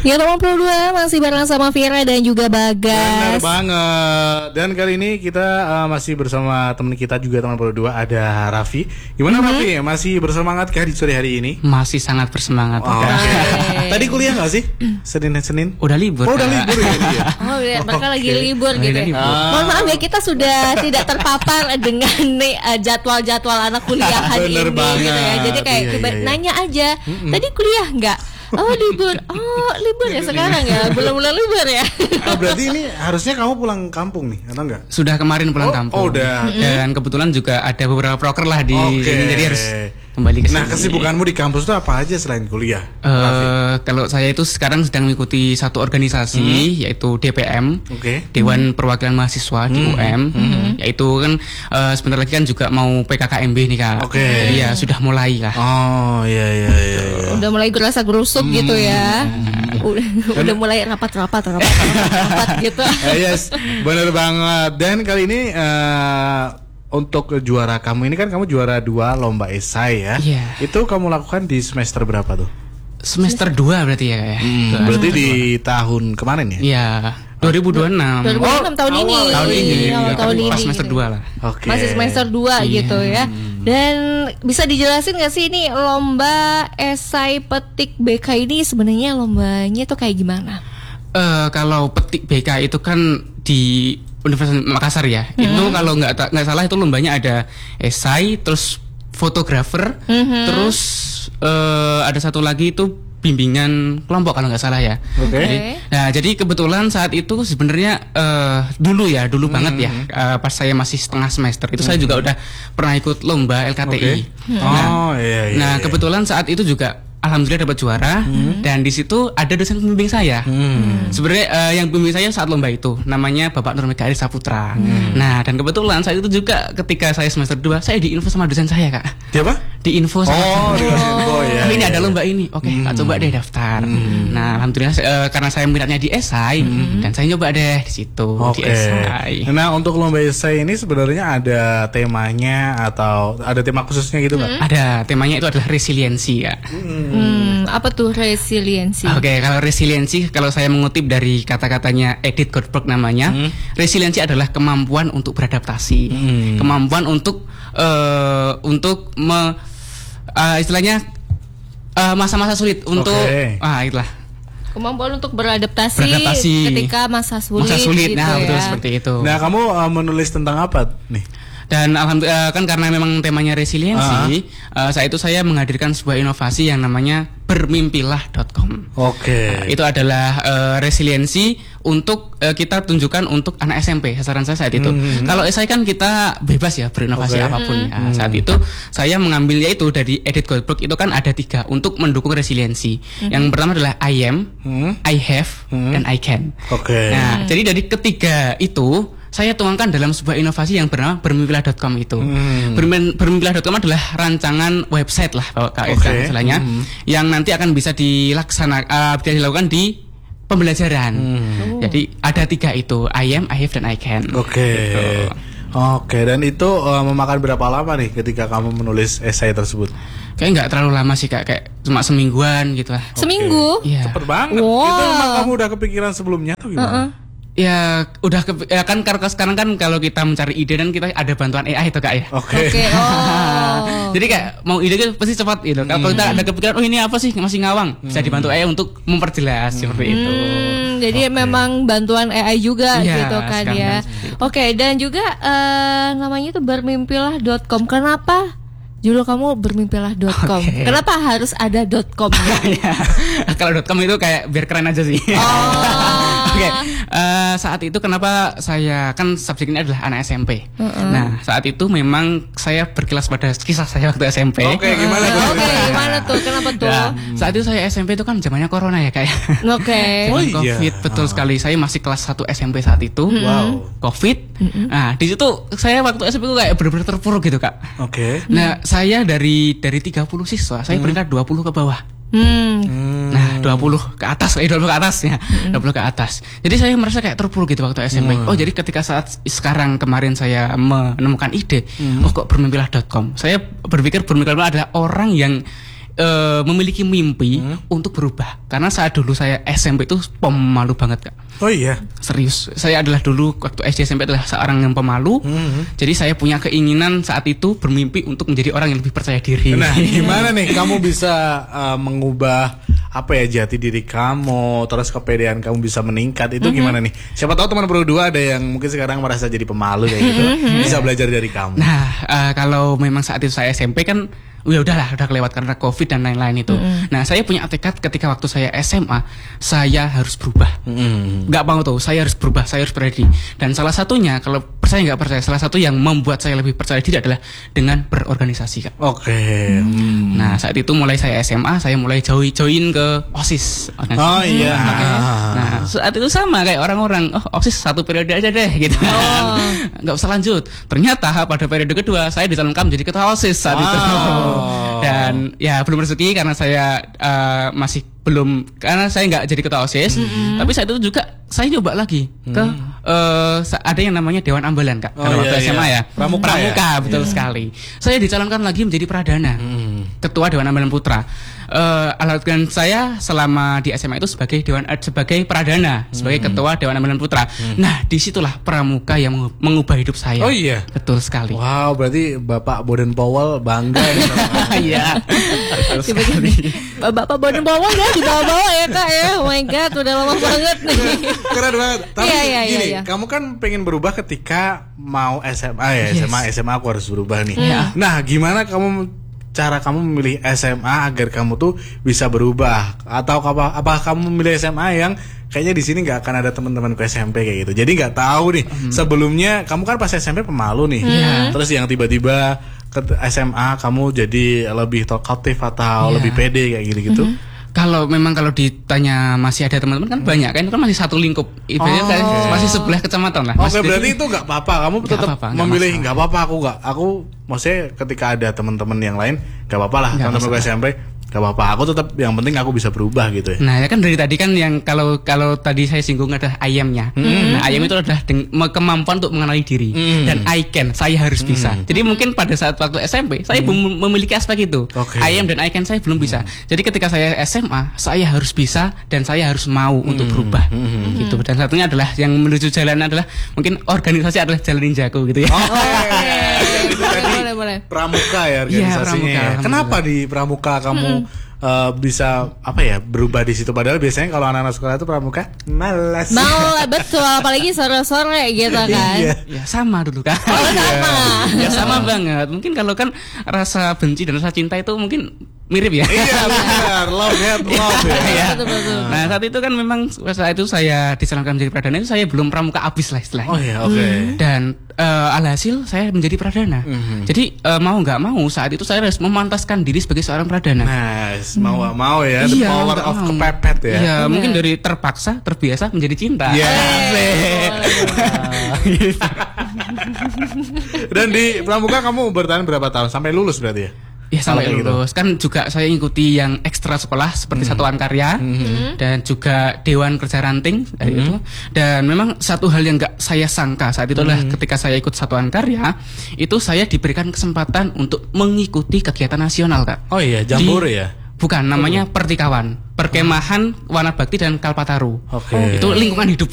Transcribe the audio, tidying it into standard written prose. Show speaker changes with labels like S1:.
S1: Ya teman Pro 2 masih bareng sama Vira dan juga Bagas.
S2: Benar banget. Dan kali ini kita masih bersama teman kita juga teman Pro 2, ada Raffi. Gimana Raffi? Masih bersemangat kah di sore hari ini?
S3: Masih sangat bersemangat.
S2: Tadi kuliah nggak sih? Senin?
S3: Udah libur.
S2: Oh, udah libur ya ini ya?
S1: Oh ya, mereka lagi libur gitu ya.
S3: libur.
S1: Mohon maaf ya, kita sudah tidak terpapar dengan jadwal-jadwal anak kuliahan ini
S2: Bener banget.
S1: gitu ya. Jadi kayak
S2: Iya.
S1: nanya aja, tadi kuliah nggak? Oh libur ya sekarang ya, belum libur ya.
S2: Berarti ini harusnya kamu pulang kampung nih, atau enggak?
S3: Sudah kemarin pulang kampung.
S2: Oh, udah.
S3: Dan kebetulan juga ada beberapa proker lah di
S2: Oke.
S3: sini, jadi harus kembali ke sini.
S2: Nah, kesibukanmu di kampus itu apa aja selain kuliah?
S3: Kalau saya itu sekarang sedang mengikuti satu organisasi yaitu DPM, Dewan Perwakilan Mahasiswa di UM, yaitu kan sebentar lagi kan juga mau PKKMB nih Kak. Jadi ya sudah mulai lah.
S2: Oh iya.
S1: Udah mulai gerasa gerusuk gitu ya. Udah mulai rapat gitu.
S2: Yes, bener banget. Dan kali ini untuk juara kamu ini kan kamu juara 2 lomba esai ya.
S3: Iya.
S2: Itu kamu lakukan di semester berapa tuh?
S3: Semester 2 berarti ya Kak ya.
S2: Berarti di tahun kemarin ya?
S3: Iya, 2026.
S1: 2026 tahun ini.
S3: Tahun ini.
S1: Awal tahun ini.
S3: Pas semester 2 lah.
S2: Oke.
S1: Masih semester 2 gitu ya. Dan bisa dijelasin gak sih ini lomba esai petik BK ini sebenarnya lombanya tuh kayak gimana?
S3: Kalau petik BK itu kan di Universitas Makassar ya. Itu kalau nggak salah itu lombanya ada esai, terus fotografer, terus ada satu lagi itu bimbingan kelompok kalau nggak salah ya. Jadi kebetulan saat itu sebenarnya dulu banget ya, pas saya masih setengah semester itu saya juga udah pernah ikut lomba LKTI. Nah kebetulan saat itu juga alhamdulillah dapat juara, dan di situ ada dosen pembimbing saya. Sebenarnya yang pembimbing saya saat lomba itu namanya Bapak Nur Mega Adi Saputra. Nah, dan kebetulan saat itu juga ketika saya semester 2 saya diinfo sama dosen saya, Kak.
S2: Siapa?
S3: Diinfo sama
S2: ya.
S3: ini ada lomba ini. Oke, Kak, coba deh daftar. Nah, alhamdulillah karena saya minatnya di esai, dan saya nyoba deh di situ di esai.
S2: Nah, untuk lomba esai ini sebenarnya ada temanya atau ada tema khususnya gitu nggak?
S3: Ada, temanya itu adalah resiliensi ya.
S1: Apa tuh resiliensi?
S3: Oke, kalau resiliensi, kalau saya mengutip dari kata-katanya Edith Goldberg namanya, resiliensi adalah kemampuan untuk beradaptasi, kemampuan untuk istilahnya masa-masa sulit untuk itulah.
S1: Kemampuan untuk beradaptasi ketika masa sulit. Gitu
S3: nah betul
S1: ya.
S3: seperti itu.
S2: Nah, kamu menulis tentang apa nih?
S3: Dan alhamdulillah kan karena memang temanya resiliensi, saat itu saya menghadirkan sebuah inovasi yang namanya bermimpilah.com. Nah, itu adalah resiliensi untuk kita tunjukkan untuk anak SMP, sasaran saya saat itu. Kalau esai kan kita bebas ya berinovasi apapun ya. Saat itu saya mengambilnya itu dari Edith Goldberg, itu kan ada 3 untuk mendukung resiliensi. Yang pertama adalah I am, I have, dan I can. Nah, jadi dari ketiga itu saya tuangkan dalam sebuah inovasi yang bernama bermimpilah.com itu. Bermimpilah.com adalah rancangan website lah istilahnya, yang nanti akan bisa dilakukan di pembelajaran. Jadi ada 3 itu, I am, I have, dan I can.
S2: Dan itu memakan berapa lama nih ketika kamu menulis esai tersebut?
S3: Kayaknya nggak terlalu lama sih Kak, kayak cuma semingguan gitu lah.
S1: Seminggu?
S3: Iya.
S2: Cepet banget. Itu emang kamu udah kepikiran sebelumnya atau gimana?
S3: Ya udah kan karena sekarang kan kalau kita mencari ide dan kita ada bantuan AI itu Kak ya. Jadi kayak mau ide itu pasti cepat gitu. Kalau kita ada kepikiran ini apa sih masih ngawang, bisa dibantu AI untuk memperjelas seperti itu.
S1: Jadi memang bantuan AI juga gitu kan ya. Dan juga namanya itu bermimpilah.com. Kenapa judul kamu bermimpilah.com? Kenapa harus ada .com?
S3: Kalau .com itu kayak biar keren aja sih. Saat itu kenapa saya kan subjek ini adalah anak SMP. Nah, saat itu memang saya berkilas pada kisah saya waktu SMP.
S1: Gimana tuh? Kenapa tuh?
S3: Saat itu saya SMP itu kan zamannya corona ya Kak ya. Covid, betul sekali. Saya masih kelas 1 SMP saat itu. Covid. Nah, di situ saya waktu SMP itu kayak benar-benar terpuruk gitu Kak. Nah, saya dari 30 siswa, saya peringkat 20 ke bawah. Nah 20 ke atas ya 20 ke atas. Jadi saya merasa kayak terpuruk gitu waktu SMP. Jadi ketika saat sekarang kemarin saya menemukan ide, kok bermimpilah.com, saya berpikir bermimpilah adalah orang yang memiliki mimpi untuk berubah. Karena saat dulu saya SMP itu pemalu banget, Kak.
S2: Oh iya,
S3: serius. Saya adalah dulu waktu SD SMP adalah seorang yang pemalu. Jadi saya punya keinginan saat itu bermimpi untuk menjadi orang yang lebih percaya diri.
S2: Nah, gimana nih kamu bisa mengubah jati diri kamu, terus kepedean kamu bisa meningkat itu gimana nih? Siapa tahu teman berdua ada yang mungkin sekarang merasa jadi pemalu kayak gitu, bisa belajar dari kamu.
S3: Nah, kalau memang saat itu saya SMP kan udah kelewat karena COVID dan lain-lain itu. Nah, saya punya tekad ketika waktu saya SMA, saya harus berubah. Nggak mau tuh, saya harus berubah, saya harus berani. Dan salah satunya, kalau percaya nggak percaya, salah satu yang membuat saya lebih percaya diri adalah dengan berorganisasi, Kak.
S2: Oke.
S3: Nah, saat itu mulai saya SMA, saya mulai join ke OSIS.
S2: Oh iya.
S3: Nah, saat itu sama kayak orang-orang, OSIS 1 periode aja deh, gitu. Nggak usah lanjut. Ternyata pada periode kedua, saya dicalonkan menjadi ketua OSIS saat itu. Dan ya belum rezeki karena saya karena saya nggak jadi ketua OSIS. Tapi saat itu juga saya nyoba lagi ke ada yang namanya Dewan Ambalan, Kak. Pada waktu SMA ya. Pramuka betul sekali. Saya dicalonkan lagi menjadi pradana, ketua Dewan Ambalan Putra. Alatkan saya selama di SMA itu sebagai pradana, sebagai ketua Dewan Ambalan Putra. Nah, disitulah Pramuka yang mengubah hidup saya.
S2: Oh iya,
S3: betul sekali.
S2: Wow, berarti Bapak Boden Powell bangga ya.
S3: Iya.
S1: Bapak Boden Powell ya dibawa-bawa ya, Kak ya. Oh my god, udah lama banget nih.
S2: Keren banget. Tapi gini,
S1: iya.
S2: kamu kan pengen berubah ketika mau SMA ya. SMA aku harus berubah nih. Nah, gimana cara kamu memilih SMA agar kamu tuh bisa berubah, atau apa kamu memilih SMA yang kayaknya di sini nggak akan ada teman-temanku SMP kayak gitu, jadi nggak tahu nih sebelumnya kamu kan pas SMP pemalu nih, terus yang tiba-tiba ke SMA kamu jadi lebih talkative atau lebih pede kayak gitu-gitu.
S3: Kalau ditanya masih ada teman-teman kan banyak kan, itu kan masih satu lingkup, ibaratnya masih sebelah kecamatan lah.
S2: Oke, berarti itu nggak apa-apa, kamu tetap memilih nggak apa-apa. Aku maksudnya ketika ada teman-teman yang lain nggak apa-apa lah, teman-teman SMP gak apa-apa, aku tetap yang penting aku bisa berubah gitu ya.
S3: Nah, ya kan dari tadi kan yang kalau tadi saya singgung adalah IAM-nya. Nah, IAM itu adalah kemampuan untuk mengenali diri, dan I can, saya harus bisa. Jadi mungkin pada saat waktu SMP saya belum memiliki aspek itu. IAM dan I can saya belum bisa. Jadi ketika saya SMA, saya harus bisa dan saya harus mau untuk berubah. Gitu. Dan satunya adalah yang menuju jalan adalah mungkin organisasi adalah jalan ninjaku gitu ya.
S2: Itu tadi Pramuka ya organisasinya.
S3: Pramuka,
S2: ya. Kenapa di Pramuka kamu bisa berubah di situ, padahal biasanya kalau anak-anak sekolah itu Pramuka malas.
S1: Betul, apalagi sore-sore gitu kan.
S3: Ya sama dulu kan.
S1: Sama.
S3: Ya sama banget. Mungkin kalau kan rasa benci dan rasa cinta itu mungkin mirip ya.
S2: Iya benar, love hate love ya.
S1: Betul.
S3: Nah, saat itu kan memang saat itu saya disalonkan menjadi pradana itu saya belum pramuka abis lah istilahnya.
S2: Oh iya, oke.
S3: Dan alhasil saya menjadi pradana. Jadi mau nggak mau saat itu saya harus memantaskan diri sebagai seorang pradana.
S2: Nah, mau nggak mau ya, the power of kepepet ya.
S3: Iya, mungkin dari terpaksa terbiasa menjadi cinta.
S2: Dan di Pramuka kamu bertahan berapa tahun sampai lulus berarti ya?
S3: Ya sampai lulus. Kan juga saya ikuti yang ekstra sekolah seperti satuan karya dan juga dewan kerja ranting dari itu. Dan memang satu hal yang nggak saya sangka saat itu adalah ketika saya ikut satuan karya, itu saya diberikan kesempatan untuk mengikuti kegiatan nasional, Kak.
S2: Oh iya, Jambore ya?
S3: Bukan, namanya Pertikawan, Perkemahan Wana Bakti dan Kalpataru.
S2: Oke.
S3: Itu lingkungan hidup